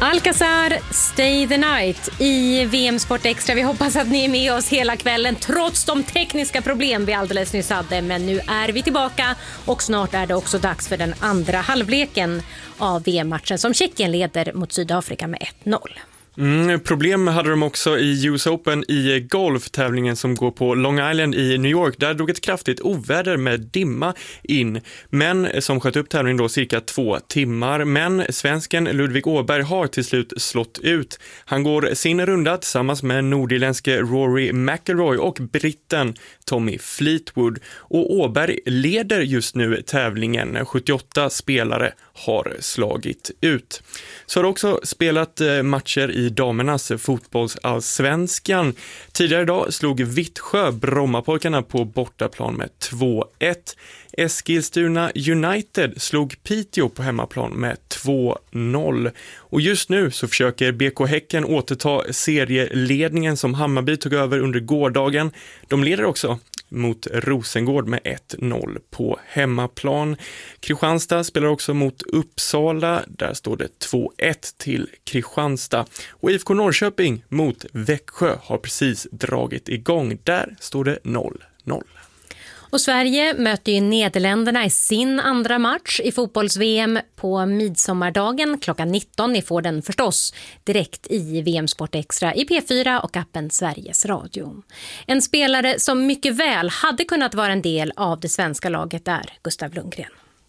Alcazar, Stay the Night i VM Sport Extra. Vi hoppas att ni är med oss hela kvällen trots de tekniska problem vi alldeles nyss hade. Men nu är vi tillbaka och snart är det också dags för den andra halvleken av VM-matchen som Tjeckien leder mot Sydafrika med 1-0. Problem hade de också i US Open i golftävlingen som går på Long Island i New York. Där drog ett kraftigt oväder med dimma in, men som sköt upp tävlingen då cirka 2 timmar. Men svensken Ludvig Åberg har till slut slått ut. Han går sin runda tillsammans med nordirländske Rory McIlroy och britten Tommy Fleetwood. Och Åberg leder just nu tävlingen. 78 spelare har slagit ut. Så har också spelat matcher i damernas fotbollsallsvenskan. Tidigare idag slog Vittsjö Brommapojkarna på bortaplan med 2-1. Eskilstuna United slog Piteå på hemmaplan med 2-0. Och just nu så försöker BK Häcken återta serieledningen som Hammarby tog över under gårdagen. De leder också mot Rosengård med 1-0 på hemmaplan. Kristianstad spelar också mot Uppsala. Där står det 2-1 till Kristianstad. Och IFK Norrköping mot Växjö har precis dragit igång. Där står det 0-0. Och Sverige möter ju Nederländerna i sin andra match i fotbolls-VM på midsommardagen klockan 19. Ni får den förstås direkt i VM Sport Extra i P4 och appen Sveriges Radio. En spelare som mycket väl hade kunnat vara en del av det svenska laget är Gustav Lundgren.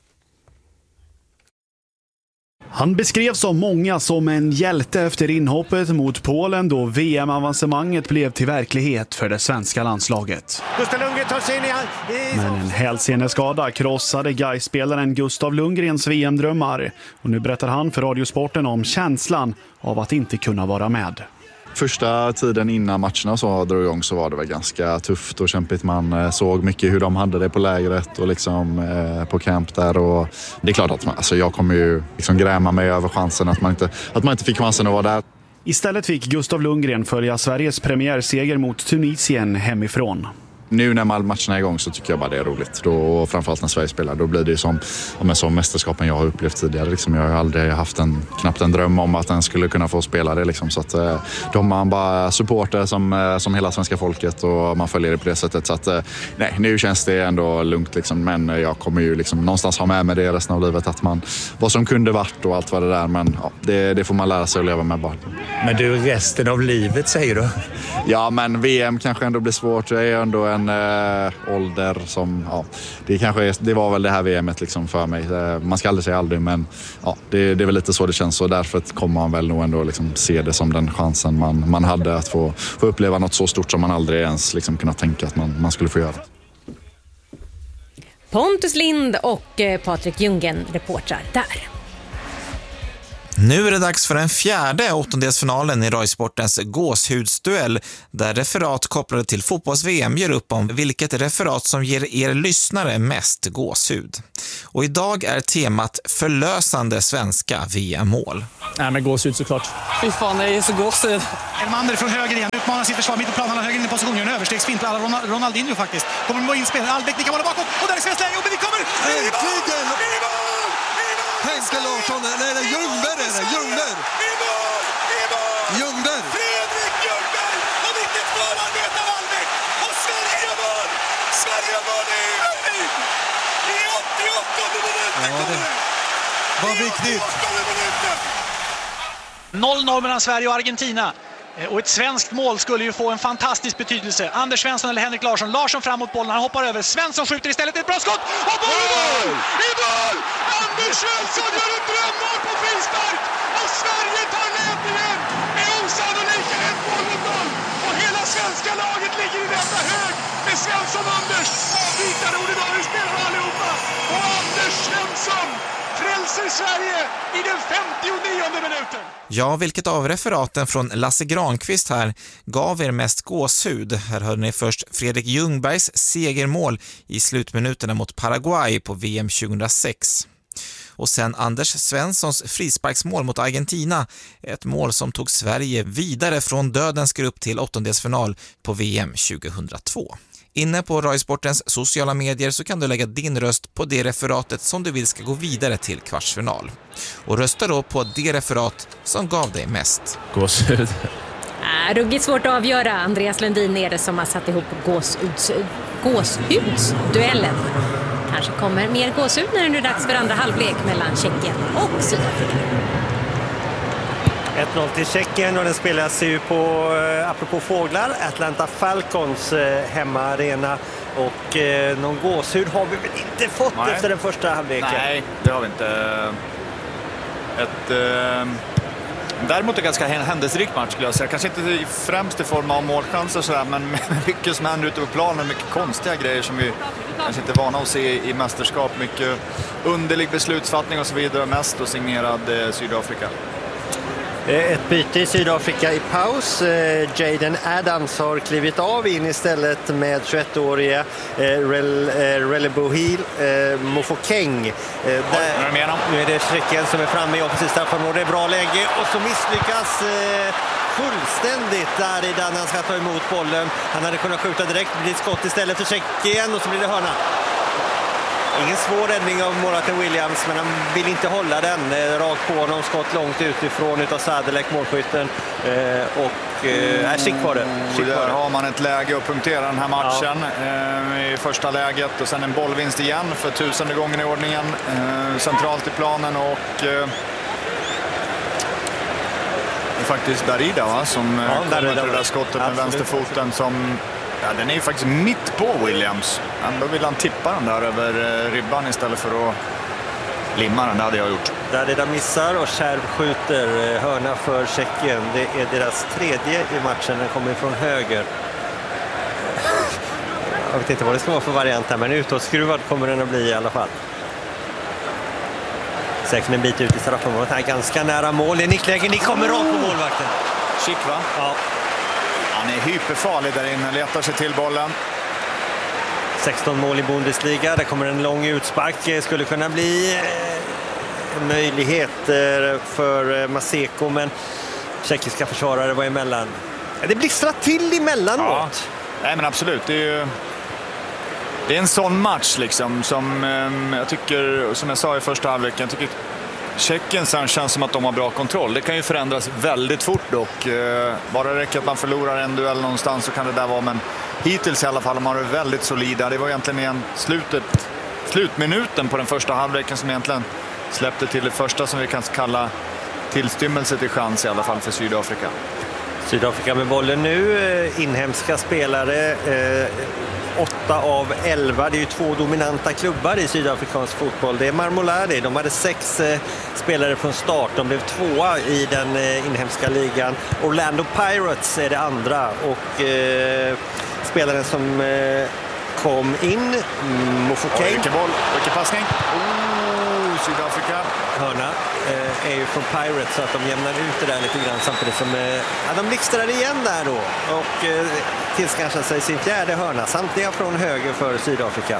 Han beskrevs av många som en hjälte efter inhoppet mot Polen då VM-avancemanget blev till verklighet för det svenska landslaget. Men en hälseneskada krossade Gais-spelaren Gustav Lundgrens VM-drömmar. Och nu berättar han för Radiosporten om känslan av att inte kunna vara med. Första tiden innan matcherna så drog igång så var det väl ganska tufft och kämpigt. Man såg mycket hur de hade det på lägret och liksom på camp där. Och det är klart att jag kommer ju liksom gräma mig över chansen att man inte fick chansen att vara där. Istället fick Gustav Lundgren följa Sveriges premiärseger mot Tunisien hemifrån. Nu när matcherna är igång så tycker jag bara det är roligt. Då, framförallt när Sverige spelar, då blir det ju som mästerskapen jag har upplevt tidigare. Liksom. Jag har aldrig haft knappt en dröm om att den skulle kunna få spela det. Liksom. Så att, de man bara supporter som hela svenska folket och man följer det på det sättet. Så att, nej, nu känns det ändå lugnt. Liksom. Men jag kommer ju liksom någonstans ha med mig det resten av livet. Att vad som kunde varit och allt vad det där. Men ja, det får man lära sig att leva med bara. Men du, resten av livet säger du? Ja, men VM kanske ändå blir svårt. Jag är ändå en ålder som, ja, det var väl det här VMet liksom för mig. Man ska aldrig säga aldrig, men ja, det är väl lite så det känns, och därför kommer man väl nog ändå liksom se det som den chansen man hade att få uppleva något så stort som man aldrig ens liksom kunnat tänka att man skulle få göra. Pontus Lind och Patrik Ljunggren reportrar där. Nu är det dags för den fjärde åttondelsfinalen i Radiosportens gåshudsduell, där referat kopplade till fotbolls-VM gör upp om vilket referat som ger er lyssnare mest gåshud. Och idag är temat förlösande svenska VM-mål. Nej, men gåshud såklart. Fy fan, det är så gåshud. Elmander från höger igen, utmanar sitt försvar, mitt på planen, höger in i position, gör en överstegsfint, alla Ronaldinho faktiskt. Kommer med in spelare, Albeck, ni kan vara bakåt, och där är svenskt läge, och vi kommer! Henke Larsson, nej det är Ljungberg, Ljungberg! Fredrik Ljungberg! Och vilket målarbete av Albeck! Och Sverige var det i 88 minuten! Vad viktigt! 0-0 mellan Sverige och Argentina. Och ett svenskt mål skulle ju få en fantastisk betydelse. Anders Svensson eller Henrik Larsson. Larsson fram mot bollen, han hoppar över. Svensson skjuter istället, ett bra skott! Och bollen i mål! Anders Svensson gör ett drömmål på frispark! Och Sverige tar ledningen med osannolika 1-0. Och hela svenska laget ligger i detta hög med Svensson och Anders. Avbytare ordinarie spelare allihopa. Och Anders Svensson frälser Sverige i den 59:e minuten. Ja, vilket av referaten från Lasse Granqvist här gav er mest gåshud? Här hörde ni först Fredrik Ljungbergs segermål i slutminuterna mot Paraguay på VM 2006. Och sen Anders Svenssons frisparksmål mot Argentina, ett mål som tog Sverige vidare från dödens grupp till åttondelsfinal på VM 2002. Inne på Rai Sportens sociala medier så kan du lägga din röst på det referatet som du vill ska gå vidare till kvartsfinal. Och rösta då på det referat som gav dig mest. Gåshud. Ruggigt svårt att avgöra. Andreas Lundin är det som har satt ihop gåshudsduellen. Kanske kommer mer gåshud när det är dags för andra halvlek mellan Tjeckien och Sydafrika. 1-0 till Tjeckien och den spelas ju på, apropå fåglar, Atlanta Falcons hemmaarena. Och någon gåshud har vi väl inte fått efter den första halvleken? Nej, det har vi inte. Däremot är det ganska händelserik match skulle jag säga. Kanske inte främst i form av målchanser sådär, men mycket som händer ute på planen, mycket konstiga grejer som vi kanske inte är vana att se i mästerskap. Mycket underlig beslutsfattning och så vidare, mest och signerad Sydafrika. Ett byte i Sydafrika i paus. Jaden Adams har klivit av in istället med 21-åriga Relebohil Mofokeng. Nu är det Tjeckien som är framme i offensivt straffområde. Det är bra läge och så misslyckas fullständigt där i den han ska ta emot bollen. Han hade kunnat skjuta direkt, det blir ett skott istället för Tjeckien och så blir det hörna. Ingen svår räddning av målvakten Williams, men han vill inte hålla den. Rakt på honom, skott långt utifrån utav Sadelek, målskytten. Skick var det. Där har man ett läge att punktera den här matchen i första läget. Och sen en bollvinst igen för 1000:e gången i ordningen. Centralt i planen och... det är faktiskt Darida som kommer till det där skottet med vänsterfoten som... Ja, den är ju faktiskt mitt på Williams. Ändå vill han tippa den där över ribban istället för att limma den. Det hade jag gjort. Darida missar och Kärv skjuter hörna för Tjeckien. Det är deras tredje i matchen. Den kommer från höger. Jag vet inte vad det ska vara för variant här, men utåtskruvad kommer den att bli i alla fall. Säkert en bit ut i straffområdet här, ganska nära mål. Det är nickläge, ni kommer rakt på målvakten. Chic, va? Ja. Han är hyperfarlig där inne, letar sig till bollen. 16 mål i Bundesliga, där kommer en lång utspark. Skulle kunna bli en möjlighet för Maseko, men tjeckiska försvarare var emellan. Det blistrar till emellanåt. Ja. Nej, men absolut, det är en sån match liksom som jag tycker, som jag sa i första halvleken, jag tycker Tjeckien sen känns som att de har bra kontroll. Det kan ju förändras väldigt fort dock. Bara räcker att man förlorar en duell någonstans så kan det där vara, men hittills i alla fall har man varit väldigt solida. Det var egentligen slutminuten på den första halvleken som egentligen släppte till det första som vi kan kalla tillstymmelse till chans i alla fall för Sydafrika. Sydafrika med bollen nu, inhemska spelare, 8 av 11. Det är ju 2 dominanta klubbar i sydafrikansk fotboll. Det är Marmolade, de hade 6 spelare från start. De blev 2 i den inhemska ligan. Orlando Pirates är det andra. Och spelaren som kom in, Mofokeng. Vilken boll, vilken passning. Sydafrika. Hörna är ju från Pirates, så att de jämnar ut det där lite grann samtidigt som de blixtrar igen där då och tillskansar sig sin fjärde hörna, samtliga från höger för Sydafrika.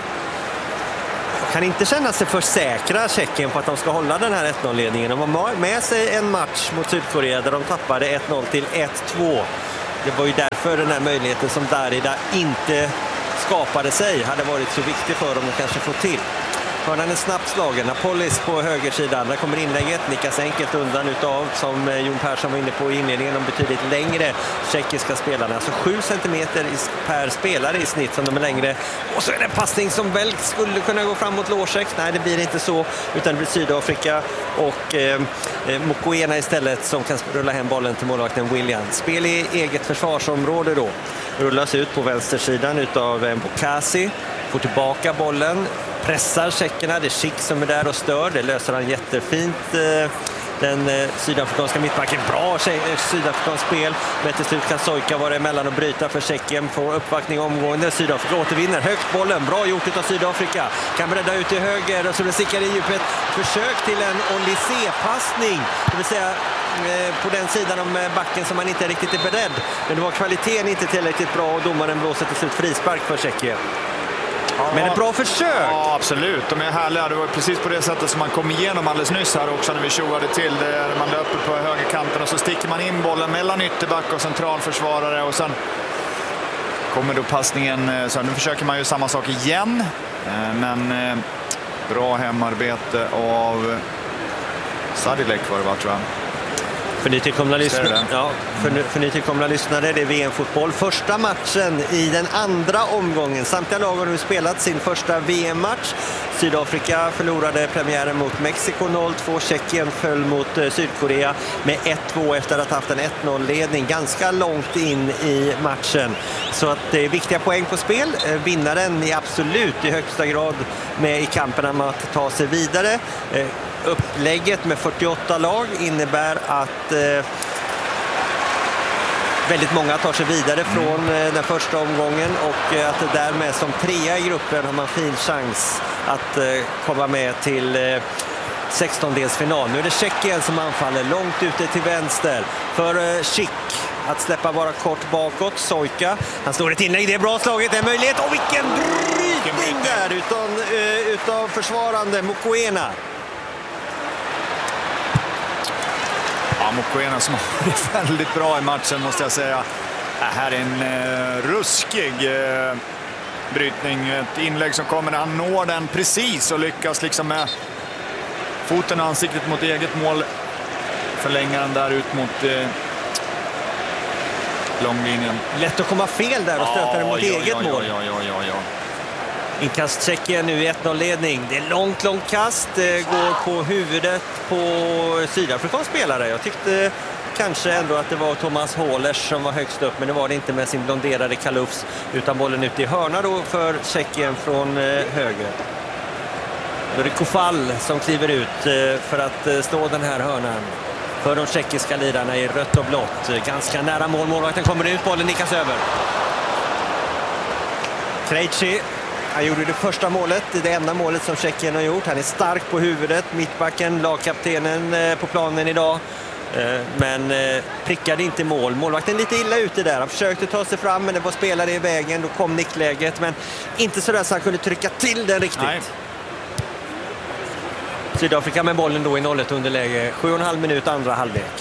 Kan inte känna sig för säkra Tjeckien på att de ska hålla den här 1-0-ledningen. De har med sig en match mot Sydkorea där de tappade 1-0 till 1-2. Det var ju därför den här möjligheten som Darida inte skapade sig hade varit så viktig för dem att kanske få till. Hörnan är snabbt slagen. Napolis på högersidan. Där kommer inlägget. Nickas enkelt undan utav, som Jon Persson var inne på i inledningen, de betydligt längre tjeckiska spelarna. Alltså 7 centimeter per spelare i snitt som de är längre. Och så är det en passning som väl skulle kunna gå fram mot Lorsek. Nej, det blir inte så. Utan det blir Sydafrika och Mokoena istället som kan rulla hem bollen till målvakten Williams. Spel i eget försvarsområde då. Rullas ut på vänstersidan utav Mbokasi. Får tillbaka bollen. Pressar tjeckerna, det är Schick som är där och stör. Det löser han jättefint. Den sydafrikanska mittbacken, bra sydafrikansk spel. Men till slut kan Sojka vara emellan och bryta för Tjeckien. Får uppvaktning omgående. Sydafrika återvinner. Högt bollen, bra gjort av Sydafrika. Kan bredda ut till höger och så det sickar i djupet. Försök till en Olysée-passning. Det vill säga på den sidan om backen som man inte riktigt är beredd. Men det var kvaliteten inte tillräckligt bra och domaren blåser till slut frispark för Tjeckien. Men ett bra försök. Ja, absolut. De är härliga. Det var precis på det sättet som man kom igenom alldeles nyss här också när vi tjoade till. Man löper på högerkanten och så sticker man in bollen mellan ytterback och centralförsvarare och sen kommer då passningen, så nu försöker man ju samma sak igen, men bra hemarbete av Sadilek var det, tror jag. För nytillkomna lyssnare, det är VM-fotboll. Första matchen i den andra omgången. Samtliga lag har nu spelat sin första VM-match. Sydafrika förlorade premiären mot Mexiko 0-2. Tjeckien föll mot Sydkorea med 1-2 efter att ha haft en 1-0-ledning ganska långt in i matchen. Så att det är viktiga poäng på spel. Vinnaren är absolut i högsta grad med i kampen om att ta sig vidare. Upplägget med 48 lag innebär att väldigt många tar sig vidare från den första omgången, och att därmed som trea i gruppen har man fin chans att komma med till 16-delsfinal. Nu är det Tjeckien som anfaller långt ute till vänster för Schick att släppa bara kort bakåt. Sojka, han slår ett inlägg, det är bra slaget, det är möjlighet, och vilken brytning där utav försvarande Mokoena. Ja, Mokoena som har varit väldigt bra i matchen, måste jag säga. Det här är en ruskig brytning. Ett inlägg som kommer när han når den precis och lyckas liksom med foten och ansiktet mot eget mål. Förlänger den där ut mot långlinjen. Lätt att komma fel där och stöta den mot eget mål. Ja. Inkast Tjeckien nu i 1-0-ledning. Det är långt kast. Går på huvudet på sydafrikansk spelare. Jag tyckte kanske ändå att det var Thomas Hålers som var högst upp, men det var det inte med sin blonderade kalufs, utan bollen ute i hörna då för Tjeckien från höger. Då är det Kofall som kliver ut för att slå den här hörnan för de tjeckiska lirarna i rött och blått. Ganska nära mål. Målvakten kommer ut, bollen nickas över. Krejci, han gjorde det första målet, det enda målet som Tjeckien har gjort. Han är stark på huvudet, mittbacken, lagkaptenen på planen idag. Men prickade inte mål. Målvakten lite illa ute där. Han försökte ta sig fram, men det var spelare i vägen. Då kom nickläget, men inte så där så han kunde trycka till den riktigt. Nej. Sydafrika med bollen då i 0-1 underläge. 7,5 minut andra halvlek.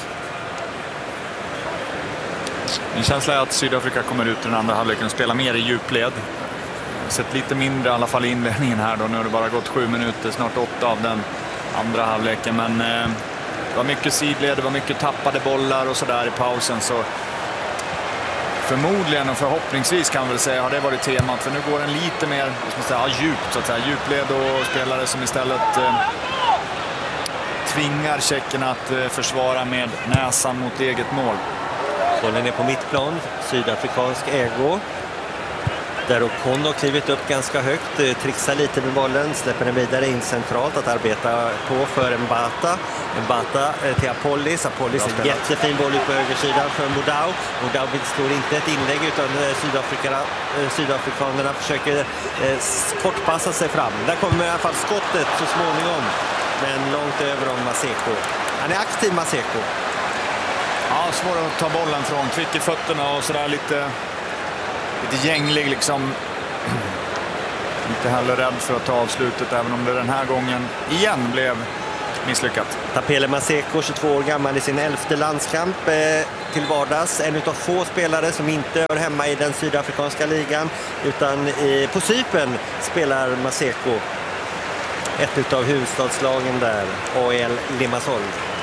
Min känsla är att Sydafrika kommer ut i den andra halvleken och spelar mer i djupled. Sett lite mindre i alla fall i inledningen här då. Nu har det bara gått 7 minuter, snart 8 av den andra halvleken. Men det var mycket sidled, det var mycket tappade bollar och sådär i pausen. Så förmodligen och förhoppningsvis kan man väl säga har det varit temat. För nu går den lite mer djupt så att säga. Djupled och spelare som istället tvingar tjeckerna att försvara med näsan mot eget mål. Bollen är på mittplan, sydafrikansk ägo. Där Ocon har klivit upp ganska högt, trixar lite med bollen, släpper den vidare in centralt att arbeta på för Mbata. Mbata till Apollis. Apollis är en jättefin boll ut på högersidan för Modau. Modau slår inte ett inlägg utan sydafrikanerna försöker kortpassa sig fram. Där kommer i alla fall skottet så småningom, men långt över om Maseko. Han är aktiv, Maseko. Ja, svår att ta bollen från, kvick i fötterna och sådär lite gänglig liksom. Inte heller rädd för att ta avslutet, även om det den här gången igen blev misslyckat. Tapele Maseko, 22 år gammal, i sin 11:e landskamp till vardags. En utav få spelare som inte hör hemma i den sydafrikanska ligan, utan på Cypern spelar Maseko. Ett utav huvudstadslagen där, AEL Limassol.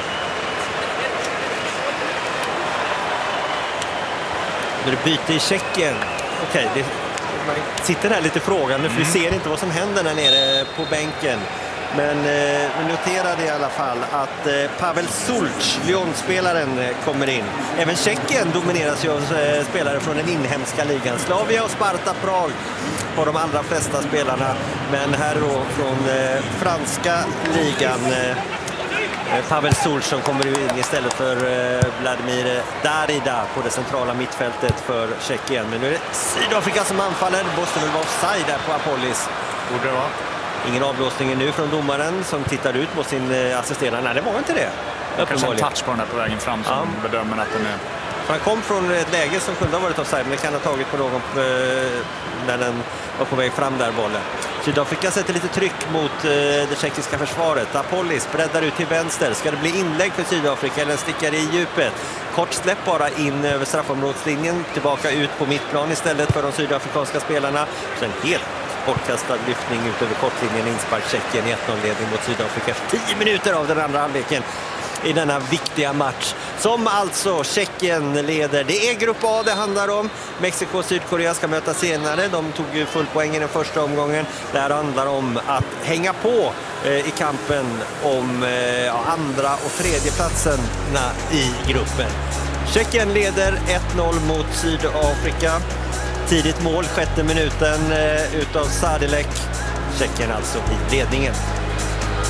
Nu är det byte i Tjeckien. Okej, man sitter där lite frågande för vi ser inte vad som händer där nere på bänken. Men vi noterade i alla fall att Pavel Sulc, Lyon-spelaren, kommer in. Även Tjeckien domineras ju av spelare från den inhemska ligan. Slavia och Sparta Prag har de allra flesta spelarna. Men här då från franska ligan, Pavel Sulc som kommer in istället för Vladimir Darida på det centrala mittfältet för Tjeckien. Men nu är det Sydafrika som anfaller. Det måste väl vara offside där på Apollis. Borde det vara. Ingen avblåsning nu från domaren som tittar ut mot sin assisterande. Nej, det var inte det. Kanske en touch på den här på vägen fram som bedömer att den är... Han kom från ett läge som kunde ha varit offside, men det kan ha tagit på någon när den var på väg fram där, bollen. Sydafrika sätter lite tryck mot det tjeckiska försvaret. Apolis breddar ut till vänster. Ska det bli inlägg för Sydafrika eller stickar i djupet? Kort släpp bara in över straffområdeslinjen. Tillbaka ut på mittplan istället för de sydafrikanska spelarna. Sen helt bortkastad lyftning ut över kortlinjen. Inspark Tjeckien i 1-0-ledning mot Sydafrika efter 10 minuter av den andra halvleken i denna viktiga match. Som alltså Tjeckien leder. Det är grupp A det handlar om. Mexiko och Sydkorea ska mötas senare. De tog ju full poäng i den första omgången. Det här handlar om att hänga på i kampen om andra och tredje platserna i gruppen. Tjeckien leder 1-0 mot Sydafrika. Tidigt mål, 6:e minuten utav Sadilek. Tjeckien alltså i ledningen.